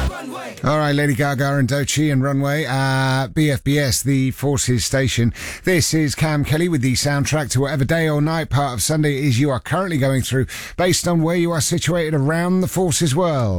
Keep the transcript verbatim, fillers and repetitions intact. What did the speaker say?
All right, Lady Gaga and Doechii and Runway, uh, B F B S, the Forces station. This is Cam Kelly with the soundtrack to whatever day or night part of Sunday it is you are currently going through, based on where you are situated around the Forces world.